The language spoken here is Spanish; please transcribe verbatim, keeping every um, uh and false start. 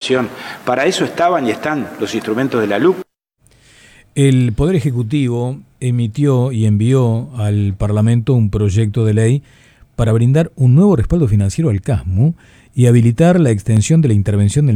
financiación. Para eso estaban y están los instrumentos de la L U C. El Poder Ejecutivo emitió y envió al Parlamento un proyecto de ley para brindar un nuevo respaldo financiero al CASMU y habilitar la extensión de la intervención del